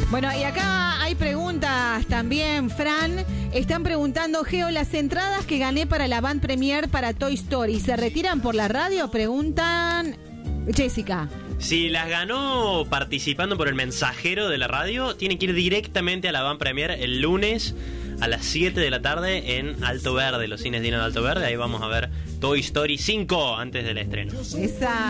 Bueno, y acá hay preguntas también, Fran. Están preguntando, Geo, las entradas que gané para la Van Premier para Toy Story, ¿se retiran por la radio? Preguntan Jessica. Si las ganó participando por el mensajero de la radio, tiene que ir directamente a la Van Premier el lunes a las 7 de la tarde en Alto Verde, los cines Dino de Alto Verde. Ahí vamos a ver Toy Story 5 antes del estreno. Esa